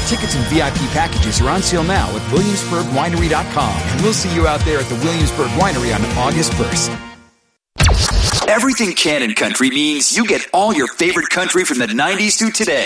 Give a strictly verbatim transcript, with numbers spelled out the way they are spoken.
Tickets and V I P packages are on sale now at Williamsburg Winery dot com. And we'll see you out there at the Williamsburg Winery on August first. Everything Cannon Country means you get all your favorite country from the nineties to today.